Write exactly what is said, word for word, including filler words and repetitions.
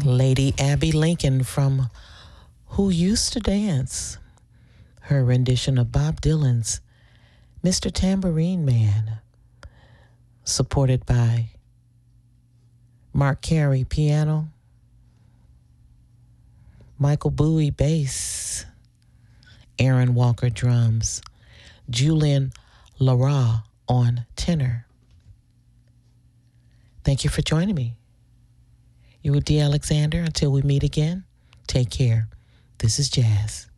Lady Abby Lincoln from Who Used to Dance. Her rendition of Bob Dylan's Mister Tambourine Man, supported by Mark Carey piano, Michael Bowie bass, Aaron Walker drums, Julian Lara on tenor. Thank you for joining me. You were D. Alexander. Until we meet again, take care. This is Jazz.